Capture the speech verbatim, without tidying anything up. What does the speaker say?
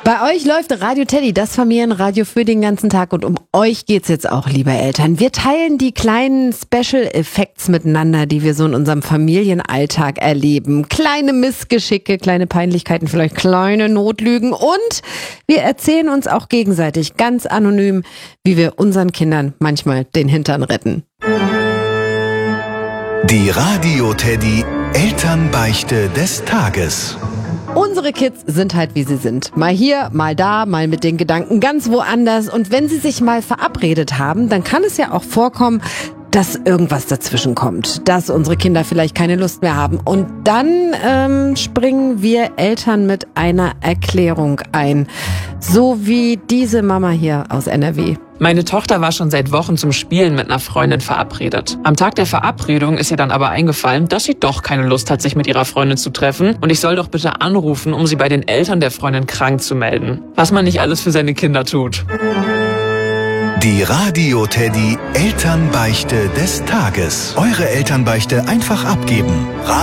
Bei euch läuft Radio Teddy, das Familienradio für den ganzen Tag. Und um euch geht's jetzt auch, liebe Eltern. Wir teilen die kleinen Special Effects miteinander, die wir so in unserem Familienalltag erleben. Kleine Missgeschicke, kleine Peinlichkeiten, vielleicht kleine Notlügen. Und wir erzählen uns auch gegenseitig ganz anonym, wie wir unseren Kindern manchmal den Hintern retten. Die Radio Teddy Elternbeichte des Tages. Unsere Kids sind halt, wie sie sind. Mal hier, mal da, mal mit den Gedanken ganz woanders. Und wenn sie sich mal verabredet haben, dann kann es ja auch vorkommen, dass irgendwas dazwischen kommt, dass unsere Kinder vielleicht keine Lust mehr haben. Und dann ähm, springen wir Eltern mit einer Erklärung ein. So wie diese Mama hier aus N R W. Meine Tochter war schon seit Wochen zum Spielen mit einer Freundin verabredet. Am Tag der Verabredung ist ihr dann aber eingefallen, dass sie doch keine Lust hat, sich mit ihrer Freundin zu treffen. Und ich soll doch bitte anrufen, um sie bei den Eltern der Freundin krank zu melden. Was man nicht alles für seine Kinder tut. Die Radio Teddy Elternbeichte des Tages. Eure Elternbeichte einfach abgeben.